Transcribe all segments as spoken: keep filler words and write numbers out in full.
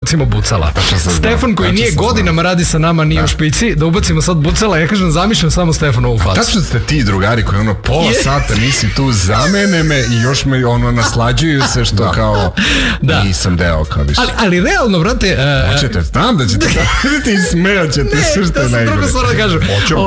ubacimo Bucala. Stefan koji nije godinama radi sa nama, nije u špici, da ubacimo sad Bucala, ja kažem zamišljam samo Stefanovu facu. Tačno ste ti drugari koji ono pola sata nisi tu, zamene me i još me ono naslađuju se što kao nisam deo kao više. Ali realno, brate... Hoćete, znam da ćete ti smeo ćete sve što je najgore. Ne, to sam drugo stvar da kažem.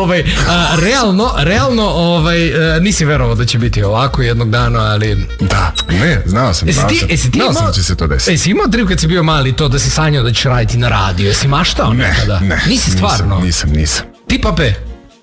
Realno, realno nisi verovao da će biti ovako jednog dana, ali... Da, ne, znao sam, znao sam. Znao sam da će se to desiti. Jesi imao triv kad si bio mali to da si sanjao da ćeš raditi na radiju? Jesi maštao nekada? Ne, ne. Nisi stvarno? Nisam, nisam. Ti, Pape?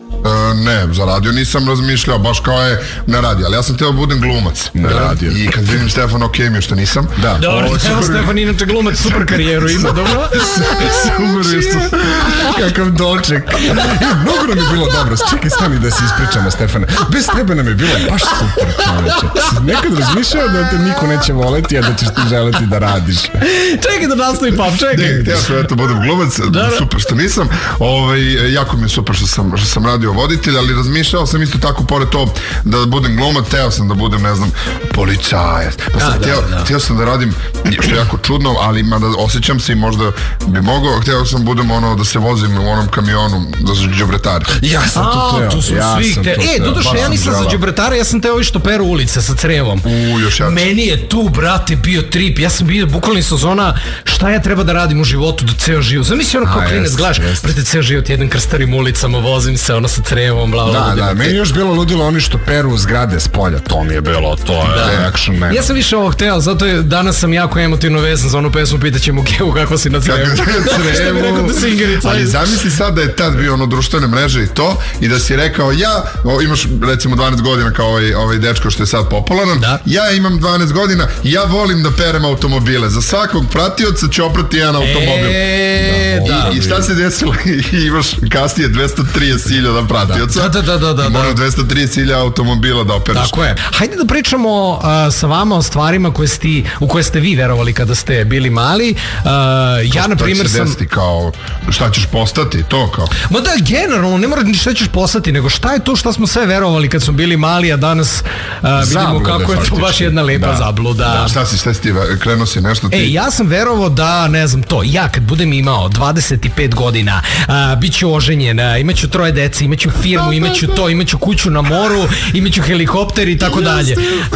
Ne, za radio nisam razmišljao, baš kao je na radio, ali ja sam teo budem glumac na radio. I kad vidim Stefana Okemiju, što nisam. Da. Dobro, evo Stefan inače glumac, super karijeru ima, dobro? Super je što, kakav doček. Mnogo nam je bilo dobro, čekaj stani da se ispričamo, Stefane. Bez tebe nam je bilo baš super, čoveče. Nekad razmišljao da te niko neće voleti, a da ćeš ti želeti da radiš. Čekaj da nastavi, Pap, čekaj. Ne, teo sam eto budem glumac, super što nisam. Jako mi je super što sam radio voditelj, ali razmišljao sam isto tako pored to da budem glumac, teo sam da budem, ne znam, policajac. Pa sam hteo sam da radim, što je jako čudno, ali mada osjećam se i možda bi mogao, hteo sam budem ono da se vozim u onom kamionu da su đubretari. Ja sam to teo. To su svi hteo. E, doduše, ja nisam za đubretara, ja sam teo ovi što peru ulice sa crevom. U, još jače. Meni je tu, brate, bio trip. Ja sam bio bukvalno sezona šta ja treba da radim u životu do ceo život. Zamisli ono kao klinec, gledaš, brate, ceo život jedem krstarim ulicama, vozim se ono sa crevom, bla, da, da, meni još bilo ludilo oni što peru zgrade s polja, to mi je bilo, to je action man. Ja sam više ovo hteo, zato je danas sam jako emotivno vezan za onu pesmu, pitaćemo Kevu kako si na crevu. Što bi rekao da singerica. Ali zamisli sad da je tad bio ono društvene mreže i to, i da si rekao ja, imaš recimo dvanaest godina kao ovaj dečko što je sad popularan, ja imam dvanaest godina i ja volim da perem automobile, za svakog pratioca ću oprati jedan automobil. I šta se desilo? Imaš kasnije dvesta trideset hiljada pratioca. Da, da, da, da. Moram dvesta trideset hiljada automobila da operiš. Tako je. Hajde da pričamo sa vama o stvarima u koje ste vi verovali kada ste bili mali. Ja, na primjer, sam... Šta će se desiti kao, šta ćeš postati, to kao? Ma da, generalno, ne mora ni šta ćeš postati, nego šta je to šta smo sve verovali kad smo bili mali, a danas vidimo kako je to baš jedna lepa zabluda. Šta si, šta si ti, krenuo si nešto ti? E, ja sam verovao da, ne znam, to, ja kad budem imao dvadeset pet godina, bit ću oženjen, imaću troje dece, imaću firmu, imaću to, imaću kuću na moru, imaću helikopter i tako dalje.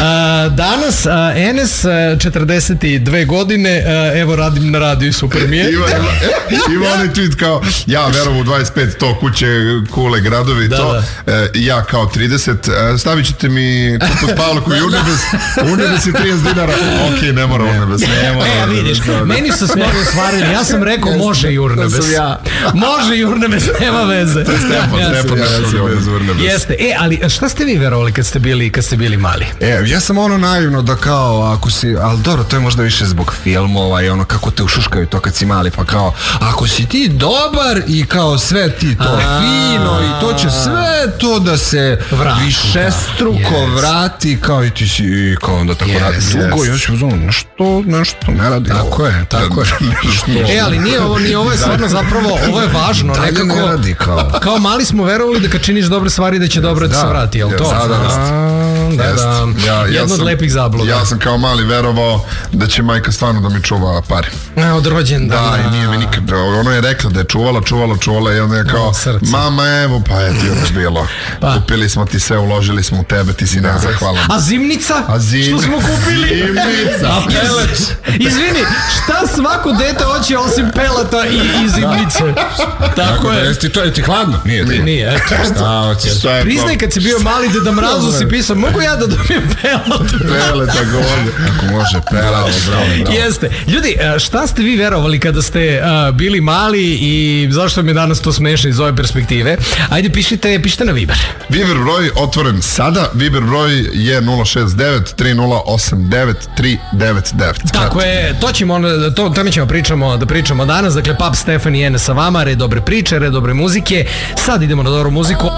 Danas, Enes, četrdeset dve godine, evo radim na radiju, super mi je. Ima onaj tweet kao, ja verujem u dvadeset pet, to kuće, kule, gradovi, to. Ja kao trideset, stavit ćete mi kutu spavlaku i urnebes, urnebes je trideset dinara, ok, ne mora urnebes. E, vidiš, meni su s mnogo stvarili, ja sam rekao može i urnebes. Može i urnebes, nema veze. Stepan, Stepan, jeste, e, ali šta ste vi verovali kad ste bili, kad ste bili mali? E, ja sam ono naivno da kao, ako si, ali dobro, to je možda više zbog filmova i ono kako te ušuškaju to kad si mali, pa kao, ako si ti dobar i kao sve ti to fino i to će sve to da se višestruko vrati, kao i ti si, i kao onda tako radi dugo, i ja ću uzmano, nešto, nešto ne radi. Tako je, tako je. E, ali nije ovo, nije ovo je stvarno zapravo, ovo je važno, nekako, kao mali smo verovali da kad činiš dobre stvari da će dobro da se vrati, jel to? Da, da, da. Jedno od lepih zabluda. Ja sam kao mali verovao da će majka stvarno da mi čuva pare. Od rođendana. Da, i nije mi nikad. Ono je rekla da je čuvala, čuvala, čuvala i onda je kao, mama evo, pa je ti ono bilo. Kupili smo ti sve, uložili smo u tebe, ti si nezahvalan. A zimnica? Što smo kupili? Zimnica. A pelet? Izvini, šta svako dete hoće osim peleta i zimnice? Tako je. Jesi to, je ti hladno? Nije ti. Nije, eto. Priznaj kad si bio mali Deda Mrazu si pisao, mogu ja da dobijem pelet? Pelet, ako može. Ako može, pelet, bravo. Jeste. Ljudi, šta ste vi verovali kada ste bili mali i zašto mi je danas to smešno iz ove perspektive? Ajde, pišite, pišite na Viber. Viber broj otvoren sada, Viber broj je nula šest devet tri nula osam devet tri devet devet. Tako je, to ćemo, to, to mi ćemo pričamo, da pričamo danas, dakle Pap, Stefan i Enes sa vama, red dobre priče, red dobre muzike, sad idemo na dobru muziku.